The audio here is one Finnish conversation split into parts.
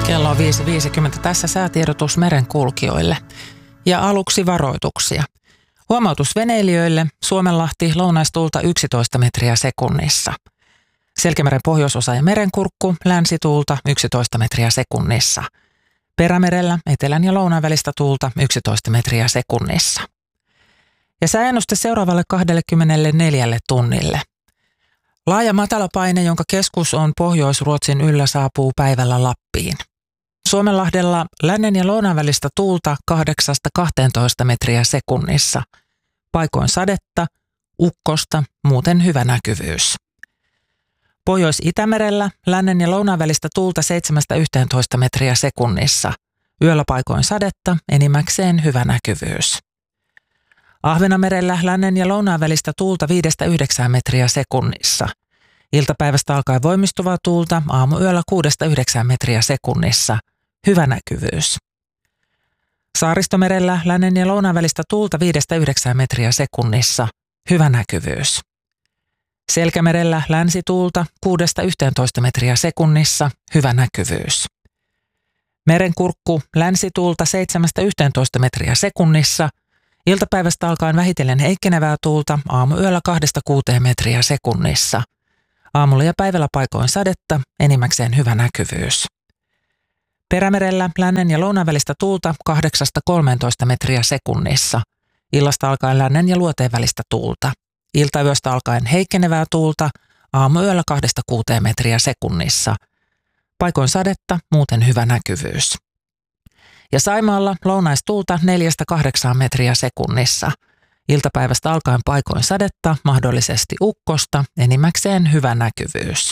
Kello on 5.50. Tässä säätiedotus merenkulkijoille. Ja aluksi varoituksia. Huomautus veneilijöille. Suomenlahti lounaistuulta 11 metriä sekunnissa. Selkämeren pohjoisosa ja merenkurkku länsituulta 11 metriä sekunnissa. Perämerellä etelän ja lounaan välistä tuulta 11 metriä sekunnissa. Ja sääennuste seuraavalle 24 tunnille. Laaja matalapaine, jonka keskus on Pohjois-Ruotsin yllä, saapuu päivällä Lappiin. Suomenlahdella lännen ja lounaan välistä tuulta 8–12 metriä sekunnissa. Paikoin sadetta, ukkosta, muuten hyvä näkyvyys. Pohjois-Itämerellä lännen ja lounaan välistä tuulta 7–11 metriä sekunnissa. Yöllä paikoin sadetta, enimmäkseen hyvä näkyvyys. Ahvenanmerellä lännen ja lounaan välistä tuulta 5–9 metriä sekunnissa. Iltapäivästä alkaen voimistuvaa tuulta aamuyöllä 6–9 metriä sekunnissa. Hyvä näkyvyys. Saaristomerellä lännen ja lounaan välistä tuulta 5–9 metriä sekunnissa. Hyvä näkyvyys. Selkämerellä länsituulta 6–11 metriä sekunnissa. Hyvä näkyvyys. Merenkurkku länsituulta 7–11 metriä sekunnissa. Iltapäivästä alkaen vähitellen heikkenevää tuulta aamuyöllä 2–6 metriä sekunnissa. Aamulla ja päivällä paikoin sadetta, enimmäkseen hyvä näkyvyys. Perämerellä lännen ja lounaan välistä tuulta 8–13 metriä sekunnissa. Illasta alkaen lännen ja luoteen välistä tuulta. Iltayöstä alkaen heikkenevää tuulta aamuyöllä 2–6 metriä sekunnissa. Paikoin sadetta, muuten hyvä näkyvyys. Ja Saimaalla lounaistuulta 4–8 metriä sekunnissa. Iltapäivästä alkaen paikoin sadetta, mahdollisesti ukkosta, enimmäkseen hyvä näkyvyys.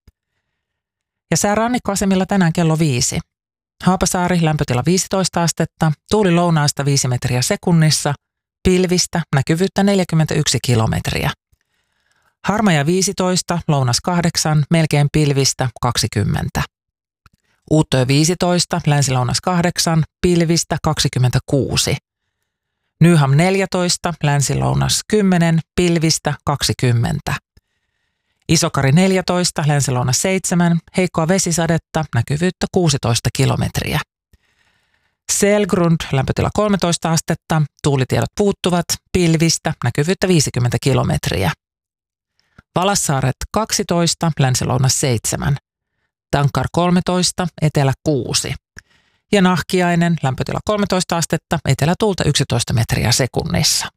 Ja sää rannikkoasemilla tänään kello 5. Haapasaari lämpötila 15 astetta, tuuli lounaasta 5 metriä sekunnissa, pilvistä, näkyvyyttä 41 kilometriä. Harmaja 15, lounas 8, melkein pilvistä 20. Uuttöö 15, länsilounas 8, pilvistä 26. Nyham 14, länsilounas 10, pilvistä 20. Isokari 14, länsilounas 7, heikkoa vesisadetta, näkyvyyttä 16 kilometriä. Selgrund, lämpötila 13 astetta, tuulitiedot puuttuvat, pilvistä, näkyvyyttä 50 kilometriä. Valassaaret 12, länsilounas 7. Tankar 13, etelä 6. Ja Nahkiainen, lämpötila 13 astetta, etelätuulta 11 metriä sekunnissa.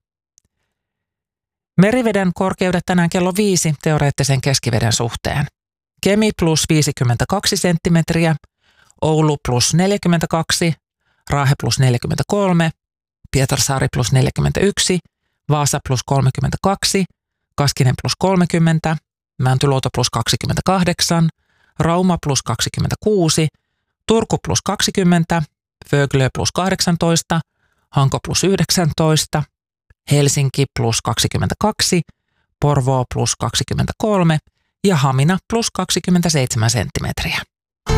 Meriveden korkeudet tänään kello 5 teoreettisen keskiveden suhteen. Kemi plus 52 senttimetriä, Oulu plus 42, Raahe plus 43, Pietarsaari plus 41, Vaasa plus 32, Kaskinen plus 30, Mäntyluoto plus 28, Rauma plus 26, Turku plus 20, Vöglö plus 18, Hanko plus 19, Helsinki plus 22, Porvoo plus 23 ja Hamina plus 27 senttimetriä.